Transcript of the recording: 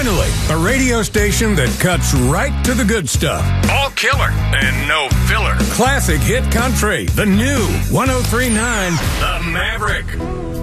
Finally, a radio station that cuts right to the good stuff. All killer and no filler. Classic hit country. The new 103.9 The Maverick.